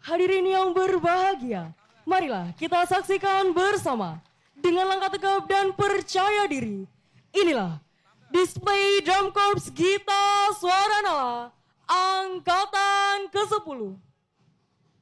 Hadirin yang berbahagia, marilah kita saksikan bersama dengan langkah tegap dan percaya diri. Inilah display Drum Corps Gita Swaranala Angkatan ke-10.